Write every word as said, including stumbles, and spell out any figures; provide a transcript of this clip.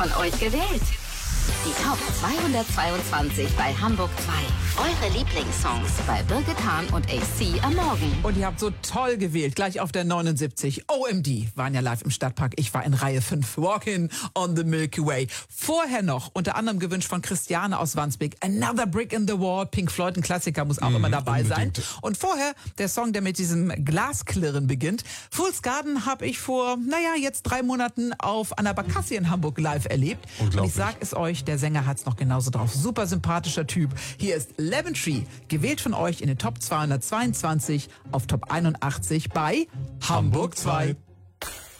von euch gewählt. Die Top zweihundertzweiundzwanzig bei Hamburg zwei. Eure Lieblingssongs bei Birgit Hahn und A C am Morgen. Und ihr habt so toll gewählt, gleich auf der neunundsiebzig. O M D waren ja live im Stadtpark. Ich war in Reihe fünf. Walking on the Milky Way. Vorher noch, unter anderem gewünscht von Christiane aus Wandsbek, Another Brick in the Wall. Pink Floyd, ein Klassiker, muss auch mhm, immer dabei unbedingt sein. Und vorher der Song, der mit diesem Glasklirren beginnt. Fool's Garden habe ich vor, naja, jetzt drei Monaten auf Anna Bakassi in Hamburg live erlebt. Und ich sag es euch, der Sänger hat's noch genauso drauf. Super sympathischer Typ. Hier ist Lemon Tree, gewählt von euch in den Top zweihundertzweiundzwanzig auf Top einundachtzig bei Hamburg zwei.